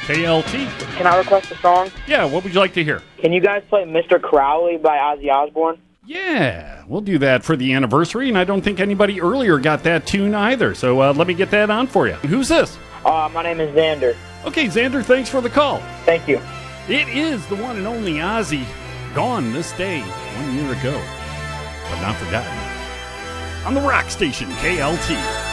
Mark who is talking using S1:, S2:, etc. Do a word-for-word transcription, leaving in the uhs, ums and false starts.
S1: K L T.
S2: Can I request a song?
S1: Yeah, what would you like to hear?
S2: Can you guys play Mister Crowley by Ozzy Osbourne?
S1: Yeah, we'll do that for the anniversary, and I don't think anybody earlier got that tune either, so uh, let me get that on for you. Who's this?
S2: Uh, my name is Xander.
S1: Okay, Xander, thanks for the call.
S2: Thank you.
S1: It is the one and only Ozzy, gone this day one year ago, but not forgotten. On the rock station, K L T.